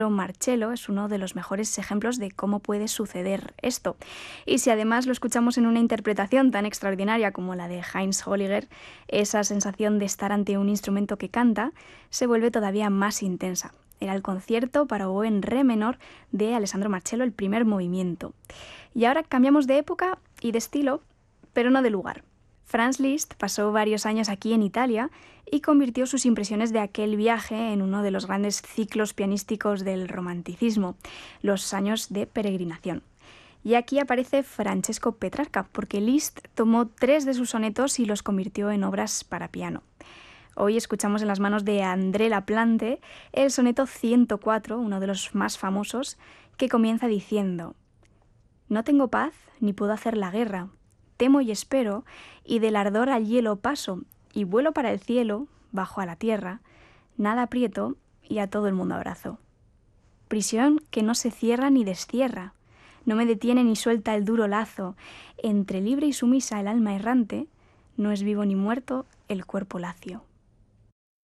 Marcello es uno de los mejores ejemplos de cómo puede suceder esto. Y si además lo escuchamos en una interpretación tan extraordinaria como la de Heinz Holliger, esa sensación de estar ante un instrumento que canta se vuelve todavía más intensa. Era el concierto para oboe en re menor de Alessandro Marcello, el primer movimiento. Y ahora cambiamos de época y de estilo, pero no de lugar. Franz Liszt pasó varios años aquí en Italia y convirtió sus impresiones de aquel viaje en uno de los grandes ciclos pianísticos del romanticismo, los años de peregrinación. Y aquí aparece Francesco Petrarca, porque Liszt tomó 3 de sus sonetos y los convirtió en obras para piano. Hoy escuchamos en las manos de André Laplante el soneto 104, uno de los más famosos, que comienza diciendo: «No tengo paz, ni puedo hacer la guerra. Temo y espero, y del ardor al hielo paso, y vuelo para el cielo, bajo a la tierra, nada aprieto y a todo el mundo abrazo. Prisión que no se cierra ni destierra, no me detiene ni suelta el duro lazo, entre libre y sumisa el alma errante, no es vivo ni muerto el cuerpo lacio».